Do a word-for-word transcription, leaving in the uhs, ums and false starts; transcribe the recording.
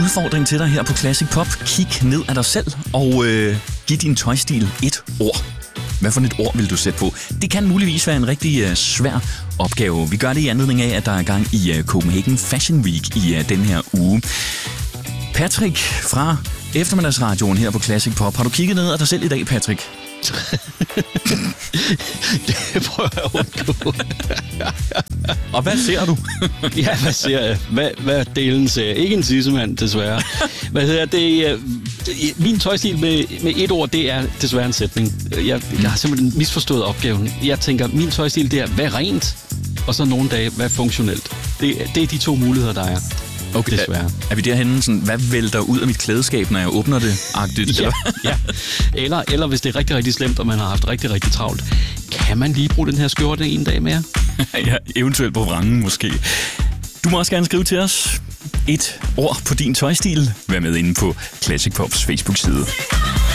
udfordring til dig her på Classic Pop. Kig ned af dig selv og øh, giv din tøjstil et ord. Hvad for et ord vil du sætte på? Det kan muligvis være en rigtig øh, svær opgave. Vi gør det i anledning af, at der er gang i øh, Copenhagen Fashion Week i øh, den her uge. Patrick fra Eftermiddagsradioen her på Classic Pop. Har du kigget ned af dig selv i dag, Patrick? Det prøver jeg at undgå. Og hvad ser du? Ja, hvad ser jeg? Hvad, hvad delen ser jeg? Ikke en sissemand, desværre. Hvad hedder det? Min tøjstil med, med et ord, det er desværre en sætning. Jeg, jeg har simpelthen misforstået opgaven. Jeg tænker, min tøjstil, det er, hvad rent? Og så nogle dage, hvad funktionelt? Det, det er de to muligheder, der er. Okay, desværre. Er, er vi derhenne sådan, hvad vælter ud af mit klædeskab, når jeg åbner det? Agtigt, ja, ja. Eller, eller hvis det er rigtig, rigtig slemt, og man har haft rigtig, rigtig travlt, kan man lige bruge den her skjorte en dag mere? Ja, eventuelt på vrangen måske. Du må også gerne skrive til os et ord på din tøjstil. Vær med inde på Classic Pops Facebook-side.